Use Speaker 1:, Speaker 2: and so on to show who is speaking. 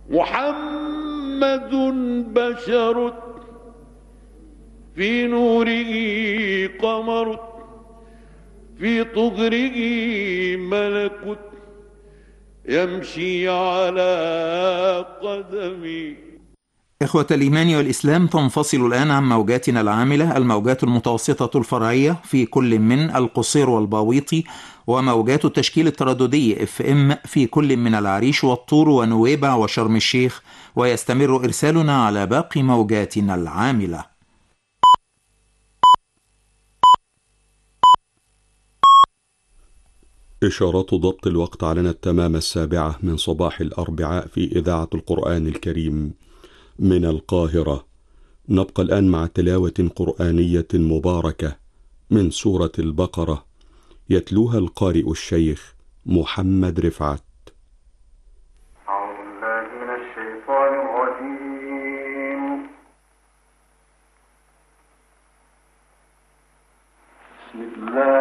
Speaker 1: محمد بشر في نوره قمر في طهره ملك يمشي على قدمي.
Speaker 2: إخوة الإيمان والإسلام، تنفصل الآن عن موجاتنا العاملة الموجات المتوسطة الفرعية في كل من القصير والباويطي، وموجات التشكيل الترددي FM في كل من العريش والطور ونويبع وشرم الشيخ، ويستمر إرسالنا على باقي موجاتنا العاملة.
Speaker 3: إشارات ضبط الوقت على تمام 7 من صباح الأربعاء في إذاعة القرآن الكريم من القاهرة. نبقى الآن مع تلاوة قرآنية مباركة من سورة البقرة، يتلوها القارئ الشيخ محمد رفعت.
Speaker 4: أعوذ بالله من الشيطان الرجيم. بسم الله